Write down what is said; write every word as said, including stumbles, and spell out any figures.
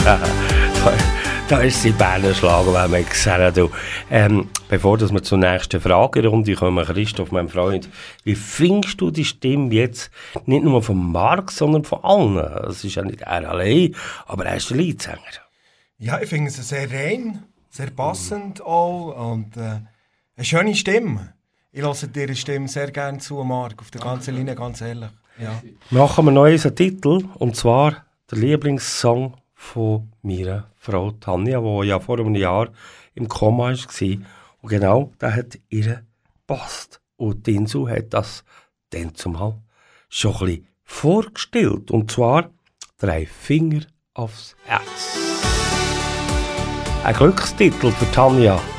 Da ist sie Berner Schlager, wenn man gesagt hat. Ähm, bevor dass wir zur nächsten Fragerunde kommen, Christoph, mein Freund, wie findest du die Stimme jetzt nicht nur von Marc, sondern von allen? Es ist ja nicht er allein, aber er ist der Leadsänger. Ja, ich finde es sehr rein, sehr passend mhm. auch und äh, eine schöne Stimme. Ich höre dir Stimme sehr gerne zu, Marc, auf der ganzen Linie, ganz ehrlich. Ja. Machen wir noch einen Titel, und zwar der Lieblingssong von meiner Frau Tanja, die ja vor einem Jahr im Koma war. Und genau, der hat ihr gepasst. Und die Insel hat das dann zumal schon ein bisschen vorgestellt. Und zwar «Drei Finger aufs Herz». Ein Glückstitel für Tanja.